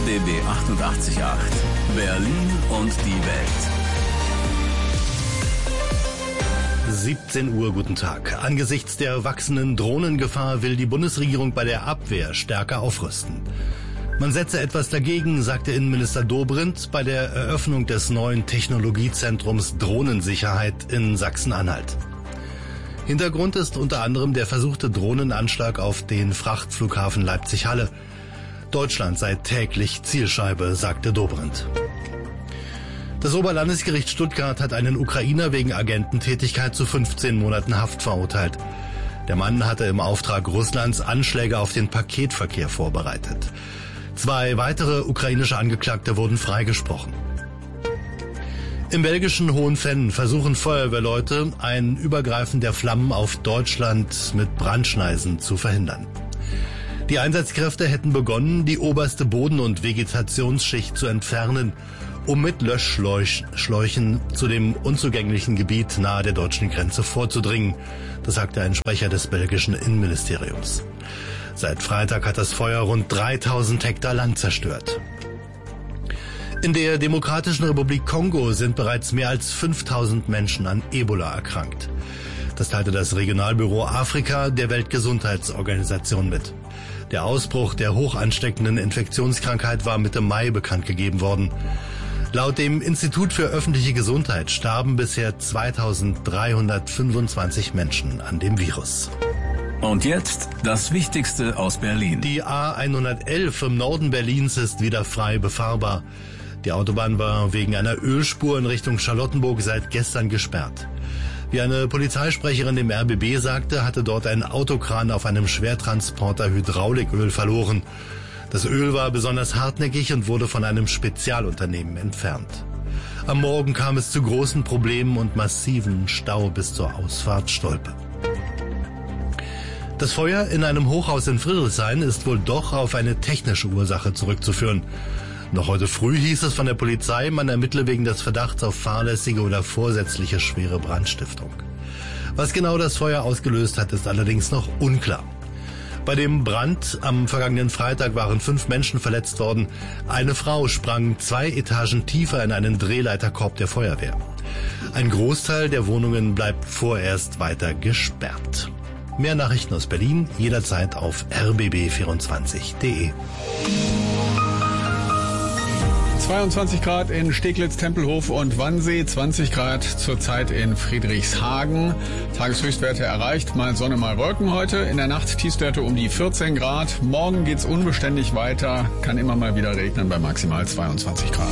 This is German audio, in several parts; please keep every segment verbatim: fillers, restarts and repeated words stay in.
D B achtundachtzig Komma acht. Berlin und die Welt. siebzehn Uhr, guten Tag. Angesichts der wachsenden Drohnengefahr will die Bundesregierung bei der Abwehr stärker aufrüsten. Man setze etwas dagegen, sagte Innenminister Dobrindt bei der Eröffnung des neuen Technologiezentrums Drohnensicherheit in Sachsen-Anhalt. Hintergrund ist unter anderem der versuchte Drohnenanschlag auf den Frachtflughafen Leipzig-Halle. Deutschland sei täglich Zielscheibe, sagte Dobrindt. Das Oberlandesgericht Stuttgart hat einen Ukrainer wegen Agententätigkeit zu fünfzehn Monaten Haft verurteilt. Der Mann hatte im Auftrag Russlands Anschläge auf den Paketverkehr vorbereitet. Zwei weitere ukrainische Angeklagte wurden freigesprochen. Im belgischen Hohenfenn versuchen Feuerwehrleute, ein Übergreifen der Flammen auf Deutschland mit Brandschneisen zu verhindern. Die Einsatzkräfte hätten begonnen, die oberste Boden- und Vegetationsschicht zu entfernen, um mit Löschschläuchen zu dem unzugänglichen Gebiet nahe der deutschen Grenze vorzudringen. Das sagte ein Sprecher des belgischen Innenministeriums. Seit Freitag hat das Feuer rund dreitausend Hektar Land zerstört. In der Demokratischen Republik Kongo sind bereits mehr als fünftausend Menschen an Ebola erkrankt. Das teilte das Regionalbüro Afrika der Weltgesundheitsorganisation mit. Der Ausbruch der hoch ansteckenden Infektionskrankheit war Mitte Mai bekannt gegeben worden. Laut dem Institut für öffentliche Gesundheit starben bisher zweitausenddreihundertfünfundzwanzig Menschen an dem Virus. Und jetzt das Wichtigste aus Berlin. Die A hundertelf im Norden Berlins ist wieder frei befahrbar. Die Autobahn war wegen einer Ölspur in Richtung Charlottenburg seit gestern gesperrt. Wie eine Polizeisprecherin dem R B B sagte, hatte dort ein Autokran auf einem Schwertransporter Hydrauliköl verloren. Das Öl war besonders hartnäckig und wurde von einem Spezialunternehmen entfernt. Am Morgen kam es zu großen Problemen und massiven Stau bis zur Ausfahrt Stolpe. Das Feuer in einem Hochhaus in Friedrichshain ist wohl doch auf eine technische Ursache zurückzuführen. Noch heute früh hieß es von der Polizei, man ermittle wegen des Verdachts auf fahrlässige oder vorsätzliche schwere Brandstiftung. Was genau das Feuer ausgelöst hat, ist allerdings noch unklar. Bei dem Brand am vergangenen Freitag waren fünf Menschen verletzt worden. Eine Frau sprang zwei Etagen tiefer in einen Drehleiterkorb der Feuerwehr. Ein Großteil der Wohnungen bleibt vorerst weiter gesperrt. Mehr Nachrichten aus Berlin jederzeit auf r b b vierundzwanzig punkt d e. zweiundzwanzig Grad in Steglitz, Tempelhof und Wannsee, zwanzig Grad zurzeit in Friedrichshagen. Tageshöchstwerte erreicht, mal Sonne, mal Wolken heute. In der Nacht Tiefstwerte um die vierzehn Grad. Morgen geht's unbeständig weiter, kann immer mal wieder regnen bei maximal zweiundzwanzig Grad.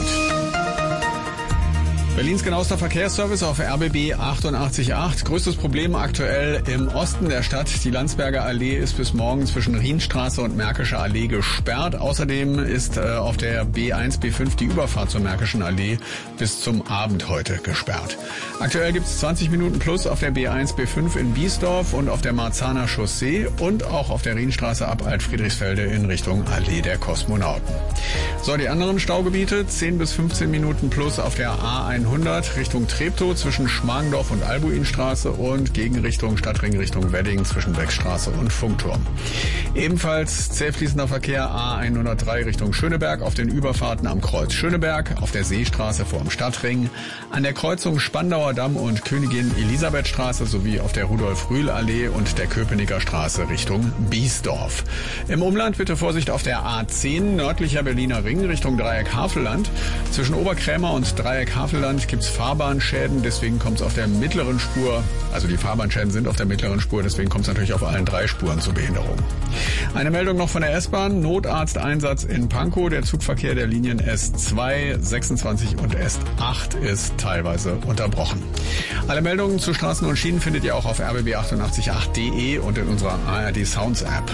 Berlins genauester Verkehrsservice auf R B B achtundachtzig Komma acht. Größtes Problem aktuell im Osten der Stadt. Die Landsberger Allee ist bis morgen zwischen Rienstraße und Märkischer Allee gesperrt. Außerdem ist äh, auf der B eins, B fünf die Überfahrt zur Märkischen Allee bis zum Abend heute gesperrt. Aktuell gibt es zwanzig Minuten plus auf der B eins, B fünf in Biesdorf und auf der Marzahner Chaussee und auch auf der Rienstraße ab Altfriedrichsfelde in Richtung Allee der Kosmonauten. So, die anderen Staugebiete, zehn bis fünfzehn Minuten plus auf der A hundert Richtung Treptow zwischen Schmargendorf und Albuinstraße und Gegenrichtung Stadtring Richtung Wedding zwischen Beckstraße und Funkturm. Ebenfalls zäh fließender Verkehr A hundertdrei Richtung Schöneberg auf den Überfahrten am Kreuz Schöneberg, auf der Seestraße vor dem Stadtring, an der Kreuzung Spandauer Damm und Königin Elisabethstraße sowie auf der Rudolf-Rühl-Allee und der Köpenicker Straße Richtung Biesdorf. Im Umland bitte Vorsicht auf der A zehn nördlicher Berliner Ring Richtung Dreieck Havelland. Zwischen Oberkrämer und Dreieck Havelland gibt es Fahrbahnschäden, deswegen kommt es auf der mittleren Spur, also die Fahrbahnschäden sind auf der mittleren Spur, deswegen kommt es natürlich auf allen drei Spuren zu Behinderung. Eine Meldung noch von der S-Bahn, Notarzteinsatz in Pankow, der Zugverkehr der Linien S zwei, sechsundzwanzig und S acht ist teilweise unterbrochen. Alle Meldungen zu Straßen und Schienen findet ihr auch auf r b b achtundachtzig Komma acht punkt d e und in unserer A R D Sounds App.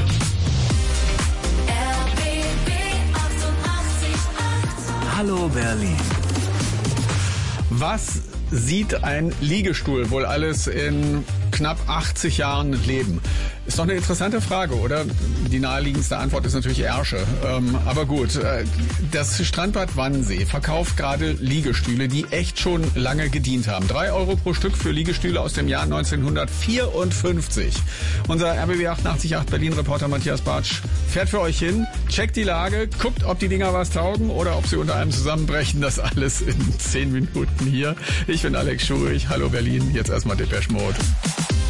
Hallo Berlin. Was sieht ein Liegestuhl wohl alles in knapp achtzig Jahren Leben? Ist doch eine interessante Frage, oder? Die naheliegendste Antwort ist natürlich Ersche. Ähm, aber gut, äh, das Strandbad Wannsee verkauft gerade Liegestühle, die echt schon lange gedient haben. Drei Euro pro Stück für Liegestühle aus dem Jahr neunzehnhundertvierundfünfzig. Unser R B B achtundachtzig Komma acht Berlin-Reporter Matthias Bartsch fährt für euch hin, checkt die Lage, guckt, ob die Dinger was taugen oder ob sie unter einem zusammenbrechen. Das alles in zehn Minuten hier. Ich bin Alex Schurich. Hallo Berlin. Jetzt erstmal Depeche Mode.